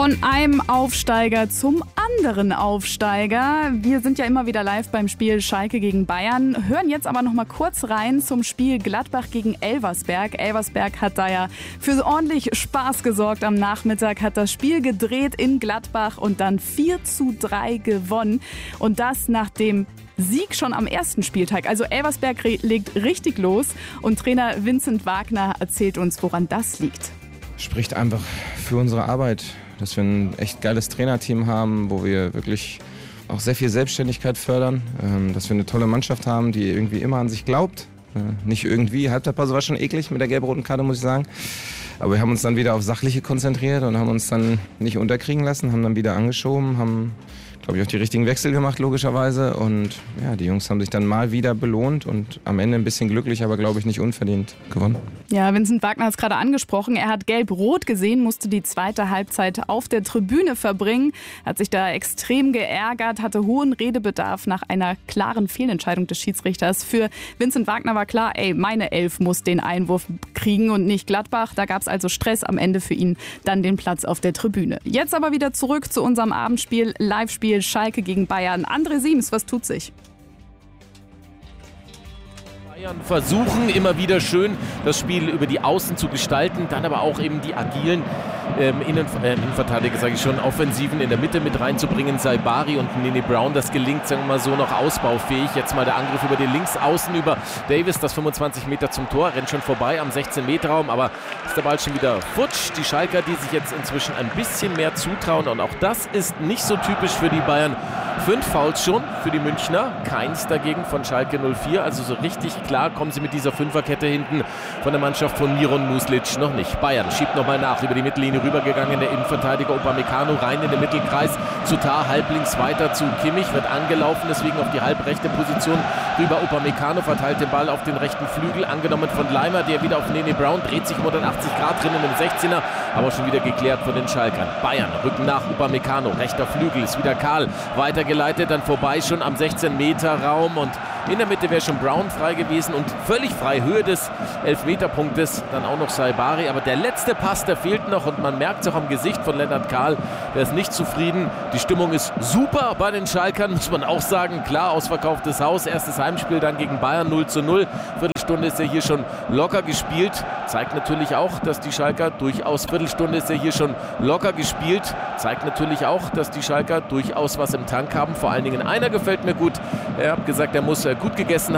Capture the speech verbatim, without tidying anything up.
Von einem Aufsteiger zum anderen Aufsteiger. Wir sind ja immer wieder live beim Spiel Schalke gegen Bayern, hören jetzt aber noch mal kurz rein zum Spiel Gladbach gegen Elversberg. Elversberg hat da ja für ordentlich Spaß gesorgt am Nachmittag, hat das Spiel gedreht in Gladbach und dann vier zu drei gewonnen. Und das nach dem Sieg schon am ersten Spieltag. Also Elversberg re- legt richtig los und Trainer Vincent Wagner erzählt uns, woran das liegt. Spricht einfach für unsere Arbeit, dass wir ein echt geiles Trainerteam haben, wo wir wirklich auch sehr viel Selbstständigkeit fördern, dass wir eine tolle Mannschaft haben, die irgendwie immer an sich glaubt. Nicht irgendwie, Halbzeitpause war schon eklig mit der gelb-roten Karte, muss ich sagen. Aber wir haben uns dann wieder auf Sachliche konzentriert und haben uns dann nicht unterkriegen lassen, haben dann wieder angeschoben, haben, glaube ich, auch die richtigen Wechsel gemacht, logischerweise. Und ja, die Jungs haben sich dann mal wieder belohnt und am Ende ein bisschen glücklich, aber glaube ich nicht unverdient gewonnen. Ja, Vincent Wagner hat es gerade angesprochen. Er hat gelb-rot gesehen, musste die zweite Halbzeit auf der Tribüne verbringen, hat sich da extrem geärgert, hatte hohen Redebedarf nach einer klaren Fehlentscheidung des Schiedsrichters. Für Vincent Wagner war klar, ey, meine Elf muss den Einwurf kriegen und nicht Gladbach. Da gab es also Stress, am Ende für ihn dann den Platz auf der Tribüne. Jetzt aber wieder zurück zu unserem Abendspiel, Live-Spiel Schalke gegen Bayern. André Siems, was tut sich? Bayern versuchen immer wieder schön das Spiel über die Außen zu gestalten, dann aber auch eben die agilen ähm, Innen, äh, Innenverteidiger, sage ich schon, Offensiven in der Mitte mit reinzubringen. Saibari und Nene Brown, das gelingt, sagen wir mal so, noch ausbaufähig. Jetzt mal der Angriff über die Linksaußen über Davis, das fünfundzwanzig Meter zum Tor, rennt schon vorbei am sechzehn Meter Raum, aber ist der Ball schon wieder futsch. Die Schalker, die sich jetzt inzwischen ein bisschen mehr zutrauen und auch das ist nicht so typisch für die Bayern. Fünf Fouls schon für die Münchner, keins dagegen von Schalke null vier, also so richtig klar kommen sie mit dieser Fünferkette hinten von der Mannschaft von Miron Muslic noch nicht. Bayern schiebt nochmal nach, über die Mittellinie rübergegangen, der Innenverteidiger Upamecano rein in den Mittelkreis zu Tah, halblinks weiter zu Kimmich, wird angelaufen, deswegen auf die halbrechte Position rüber. Upamecano verteilt den Ball auf den rechten Flügel, angenommen von Leimer, der wieder auf Nene Brown dreht, sich hundertachtzig Grad drinnen im sechzehner, aber schon wieder geklärt von den Schalkern. Bayern rücken nach, Upamecano, rechter Flügel, ist wieder Karl, weitergeleitet, dann vorbei schon am sechzehn Meter Raum und in der Mitte wäre schon Brown frei gewesen und völlig frei, Höhe des Elfmeterpunktes, dann auch noch Saibari. Aber der letzte Pass, der fehlt noch und man merkt es auch am Gesicht von Lennart Karl, der ist nicht zufrieden. Die Stimmung ist super bei den Schalkern, muss man auch sagen. Klar, ausverkauftes Haus, erstes Heimspiel dann gegen Bayern null zu null. Viertelstunde ist er hier schon locker gespielt. Zeigt natürlich auch, dass die Schalker durchaus, Viertelstunde ist er hier schon locker gespielt. Zeigt natürlich auch, dass die Schalker durchaus was im Tank haben. Vor allen Dingen einer gefällt mir gut. Er hat gesagt, er muss gut gegessen